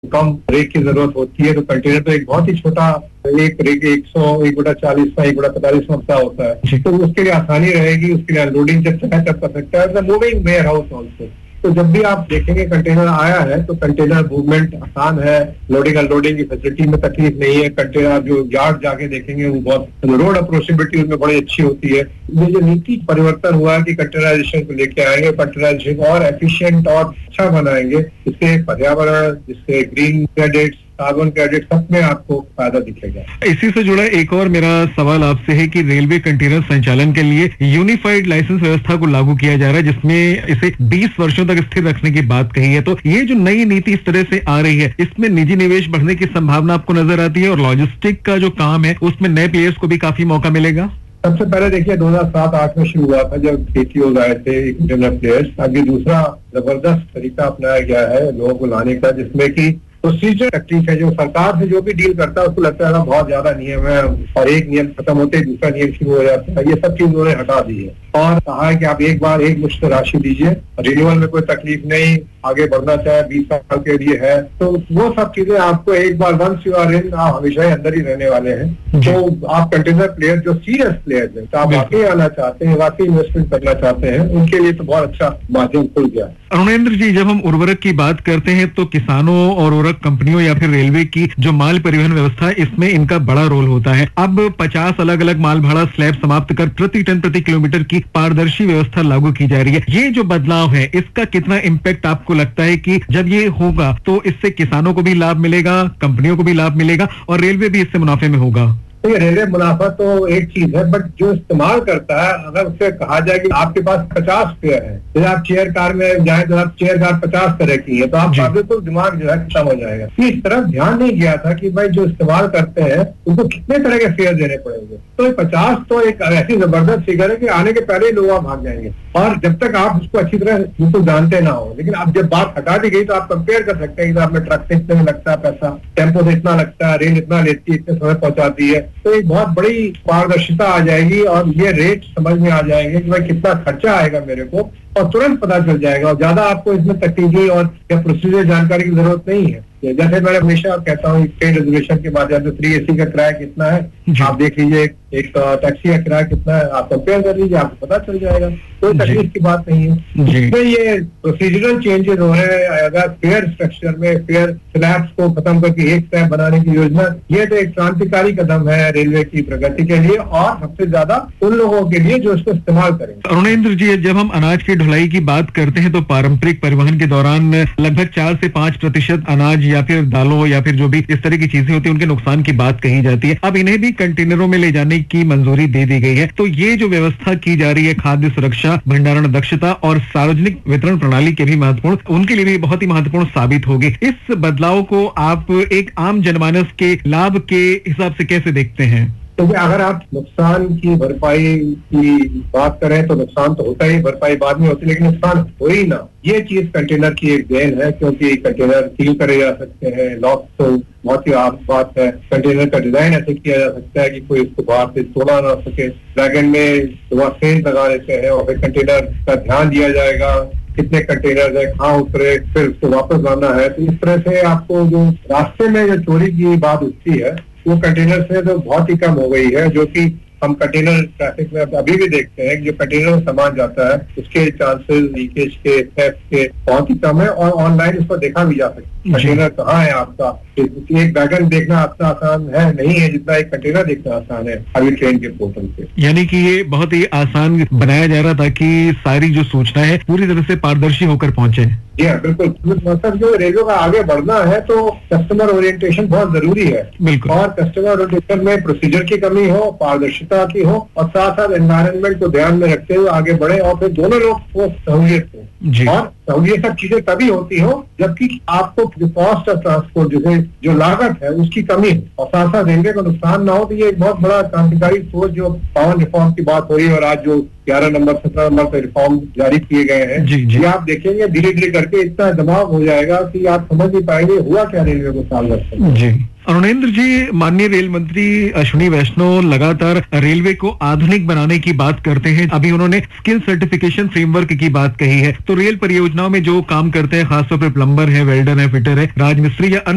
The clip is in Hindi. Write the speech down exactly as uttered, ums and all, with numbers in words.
कम रेक की जरूरत होती है तो कंटेनर तो एक बहुत ही छोटा एक रेक एक सौ एक बटा चालीस में एक बटा पैंतालीस में का होता है, तो उसके लिए आसानी रहेगी। उसके लिए अनलोडिंग जब चाहे तब कर सकता है। मूविंग वेयर हाउस ऑल्सो, तो जब भी आप देखेंगे कंटेनर आया है तो कंटेनर मूवमेंट आसान है, लोडिंग अनलोडिंग की फैसिलिटी में तकलीफ नहीं है। कंटेनर जो यार्ड जाके देखेंगे वो बहुत, रोड अप्रोचेबिलिटी उसमें बड़ी अच्छी होती है। ये जो नीति परिवर्तन हुआ है कि कंटेनराइजेशन को लेके आएंगे, कंटेनराइजेशन और एफिशिएंट और अच्छा बनाएंगे, इससे पर्यावरण, जिससे ग्रीन क्रेडिट्स, कार्बन क्रेडिट, सब में आपको फायदा दिखेगा। इसी से जुड़ा एक और मेरा सवाल आपसे है कि रेलवे कंटेनर संचालन के लिए यूनिफाइड लाइसेंस व्यवस्था को लागू किया जा रहा है, जिसमें इसे बीस वर्षों तक स्थिर रखने की बात कही है। तो ये जो नई नीति इस तरह से आ रही है, इसमें निजी निवेश बढ़ने की संभावना आपको नजर आती है और लॉजिस्टिक का जो काम है उसमें नए प्लेयर्स को भी काफी मौका मिलेगा? सबसे पहले देखिए दो हज़ार सात आठ में शुरू हुआ था जब केटीओ आए थे कंटेनर प्लेयर्स। अभी दूसरा जबरदस्त तरीका अपनाया गया है लोगों को लाने का, जिसमें की प्रोसीजर तकलीफ है। जो सरकार से जो भी डील करता है उसको लगता है बहुत ज्यादा नियम है और एक नियम खत्म होते ही दूसरा नियम शुरू हो जाता है। ये सब चीज उन्होंने हटा दी है और कहा है कि आप एक बार एक मुश्त राशि दीजिए, रिन्यूअल में कोई तकलीफ नहीं, आगे बढ़ना चाहे बीस साल के लिए है, तो वो सब चीजें आपको एक बार वंस यू आर इन, आप हमेशा ही अंदर ही रहने वाले हैं। तो आप कंटेनर प्लेयर जो सीरियस प्लेयर्स हैं, तो आप वाकई आना चाहते हैं, वाकई इन्वेस्टमेंट करना चाहते हैं, उनके लिए तो बहुत अच्छा माध्यम खुल गया। अरुणेंद्र जी, जब हम उर्वरक की बात करते हैं तो किसानों और उर्वरक कंपनियों या फिर रेलवे की जो माल परिवहन व्यवस्था है, इसमें इनका बड़ा रोल होता है। अब पचास अलग अलग माल भाड़ा स्लैब समाप्त कर प्रति टन प्रति किलोमीटर की पारदर्शी व्यवस्था लागू की जा रही है। ये जो बदलाव है, इसका कितना इम्पैक्ट आपको लगता है कि जब ये होगा तो इससे किसानों को भी लाभ मिलेगा, कंपनियों को भी लाभ मिलेगा और रेलवे भी इससे मुनाफे में होगा? तो ये रेलवे मुनाफा तो एक चीज है, बट जो इस्तेमाल करता है, अगर उससे कहा जाए कि आपके पास पचास पेयर है, जैसे आप चेयर कार में जाए तो आप चेयर कार पचास तरह की है, तो आप बिल्कुल दिमाग जो है खत्म हो जाएगा। इस तरफ ध्यान नहीं गया था कि भाई जो इस्तेमाल करते हैं उनको कितने तरह के फेयर देने पड़ेंगे। तो ये पचास तो एक ऐसी जबरदस्त फिगर है कि आने के पहले ही लोग आप भाग जाएंगे, और जब तक आप उसको अच्छी तरह उसको जानते ना हो। लेकिन अब जब बात हटा दी गई तो आप कंपेयर कर सकते हैं कि आपने ट्रक से इतने में लगता है पैसा, टेम्पो से इतना लगता है, रेल इतना लेती है, इतने समय पहुंचाती है, तो एक बहुत बड़ी पारदर्शिता आ जाएगी और ये रेट समझ में आ जाएंगे कि भाई कितना खर्चा आएगा मेरे को, और तुरंत पता चल जाएगा। और ज्यादा आपको इसमें तकनीकी और या प्रोसीजर जानकारी की जरूरत नहीं है। जैसे मैं हमेशा कहता हूँ ट्रेन रेजर्वेशन के माध्यम से थ्री एसी का किराया कितना है, आप देख लीजिए, एक टैक्सी का किराया कितना है, आप कंपेयर कर लीजिए, आपको पता चल जाएगा। कोई तकलीफ की बात नहीं है। इसमें ये प्रोसीजरल चेंजेस हो रहे हैं। अगर फेयर स्ट्रक्चर में फेयर स्लैब्स को खत्म करके एक स्लैब बनाने की योजना, ये तो एक क्रांतिकारी कदम है रेलवे की प्रगति के लिए और सबसे ज्यादा उन लोगों के लिए जो इसको इस्तेमाल करेंगे। अरुणेंद्र जी, जब हम अनाज की ढुलाई की बात करते हैं तो पारंपरिक परिवहन के दौरान लगभग चार से पांच प्रतिशत अनाज या फिर दालों या फिर जो भी इस तरह की चीजें होती है उनके नुकसान की बात कही जाती है। अब इन्हें भी कंटेनरों में ले जाने की मंजूरी दे दी गई है। तो ये जो व्यवस्था की जा रही है, खाद्य सुरक्षा, भंडारण दक्षता और सार्वजनिक वितरण प्रणाली के भी महत्वपूर्ण, उनके लिए भी बहुत ही महत्वपूर्ण साबित होगी। इस बदलाव को आप एक आम जनमानस के लाभ के हिसाब से कैसे देखते हैं? तो अगर आप नुकसान की भरपाई की बात करें तो नुकसान तो होता ही, भरपाई बाद में होती है, लेकिन नुकसान हो ही ना, ये चीज कंटेनर की एक देन है। क्योंकि कंटेनर सील करे जा सकते हैं, लॉक तो बहुत ही आम बात है। कंटेनर का डिजाइन ऐसे किया जा सकता है कि कोई इसको बाहर से तोड़ा ना सके। वैगन में सेंस लगा देते हैं और फिर कंटेनर का ध्यान दिया जाएगा, कितने कंटेनर है, कहाँ उतरे, फिर उसको वापस लाना है। तो इस तरह से आपको जो रास्ते में जो चोरी की बात उठती है वो कंटेनर से तो बहुत ही कम हो गई है। जो कि हम कंटेनर ट्रैफिक में अभी भी देखते हैं कि जो कंटेनर में सामान जाता है उसके चांसेस लीकेज के, थेफ्ट के बहुत ही कम है और ऑनलाइन उसको देखा भी जा सकता है कंटेनर कहाँ है आपका। एक वैगन देखना इतना आसान है नहीं है जितना एक कंटेनर देखना आसान है अभी ट्रेन के पोर्टल पे। यानी कि ये बहुत ही आसान बनाया जा रहा था कि सारी जो सूचना है पूरी तरह से पारदर्शी होकर पहुंचे। जी हाँ, बिल्कुल। मतलब जो रेलवे का आगे बढ़ना है तो कस्टमर ओरिएंटेशन बहुत जरूरी है। बिल्कुल। और कस्टमर ओरिएंटेशन में प्रोसीजर की कमी हो, पारदर्शिता की हो और साथ साथ एनवायरनमेंट को ध्यान में रखते हुए आगे बढ़े और फिर दोनों लोग को सहूलियत हो। और ये सब चीजें तभी होती हो जबकि आपको कॉस्ट ऑफ ट्रांसपोर्ट जैसे जो लागत है उसकी कमी है और साथ साथ रेलवे को नुकसान ना हो। तो ये एक बहुत बड़ा क्रांतिकारी सोच जो पावर रिफॉर्म की बात हो रही है और आज जो ग्यारह नंबर सत्रह नंबर पे रिफॉर्म जारी किए गए हैं, जी, जी। ये आप देखेंगे धीरे धीरे करके इतना दबाव हो जाएगा कि आप समझ नहीं पाएंगे हुआ क्या रेलवे को साल भर से। अरुणेंद्र जी, माननीय रेल मंत्री अश्विनी वैष्णव लगातार रेलवे को आधुनिक बनाने की बात करते हैं। अभी उन्होंने स्किल सर्टिफिकेशन फ्रेमवर्क की बात कही है। तो रेल परियोजनाओं में जो काम करते हैं, खासतौर पर प्लम्बर है, वेल्डर है, फिटर है, राजमिस्त्री या